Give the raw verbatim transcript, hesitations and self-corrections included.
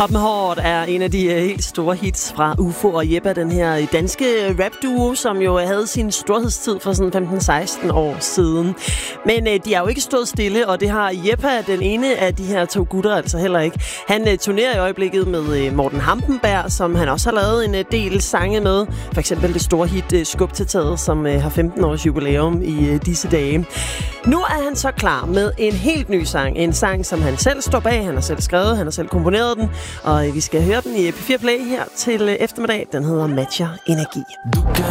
Op med håret er en af de uh, helt store hits fra U F O og Jeppe, den her danske rap-duo, som jo havde sin storhedstid for sådan femten seksten år siden. Men uh, de har jo ikke stået stille, og det har Jeppe, den ene af de her to gutter, altså heller ikke. Han uh, turnerer i øjeblikket med uh, Morten Hampenberg, som han også har lavet en uh, del sange med. For eksempel det store hit uh, Skub til taget, som uh, har femten års jubilæum i uh, disse dage. Nu er han så klar med en helt ny sang. En sang, som han selv står bag. Han har selv skrevet, han har selv komponeret den. Og vi skal høre den i P fire Play her til eftermiddag. Den hedder Matcher Energi.